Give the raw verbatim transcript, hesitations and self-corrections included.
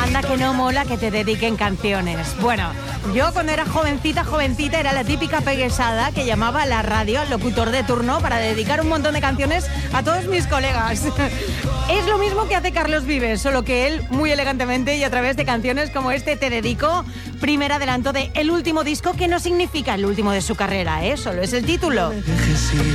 Anda que no mola que te dediquen canciones. Bueno, yo cuando era jovencita, jovencita, era la típica peguesada que llamaba a la radio al locutor de turno para dedicar un montón de canciones a todos mis colegas. Es lo mismo que hace Carlos Vives, solo que él muy elegantemente y a través de canciones como este Te Dedico, primer adelanto de el último disco, que no significa el último de su carrera, ¿eh? Solo es el título.